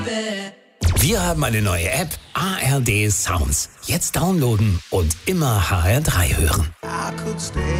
Wir haben eine neue App, ARD Sounds. Jetzt downloaden und immer HR3 hören. I could stay